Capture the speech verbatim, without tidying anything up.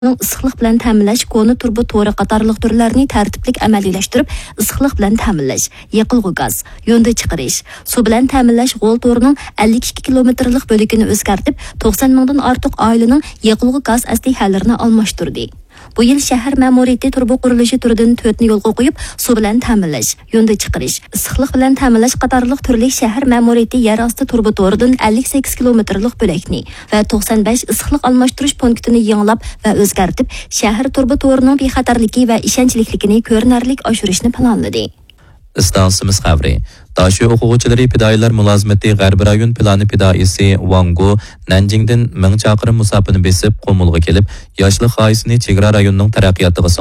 issiqlik bilan ta'minlash koni turbo to'ri qatorliq turlarni tartiblik amaliyalashtirib, issiqlik bilan ta'minlash, yiqilg'i gaz, yo'lda chiqarish, suv bilan ta'minlash g'o'l to'rining ellik ikki kilometrlik bo'ligini o'zgartib, to'qson mingdan ortiq oilaning yiqilg'i gaz aslihalarini almashtirdi. Bu yil shahar ma'muriyati turbo qurilishi turidan to'rtni yo'lga qo'yib, suv bilan ta'minlash, yo'lda chiqarish, issiqlik bilan ta'minlash qatorliq turli shahar ma'muriyati yer osti turbo to'ridan ellik sakkiz kilometrlik bo'lakni va to'qson besh issiqlik almashtirish punktini yanglab va o'zgartib, shahar turbo to'rining bexatarligi va ishonchliligini ko'rinarli oshirishni planladi. İstansımız xəbri. Daşı oxuğucuları pidayiler mülazimeti G'arbi rayon planı pidaisi Wangu Nanjing'den ming chaqirım musafini besib qo'mulga kelib, yoshlik g'oyasini chegara rayonning taraqqiyotiga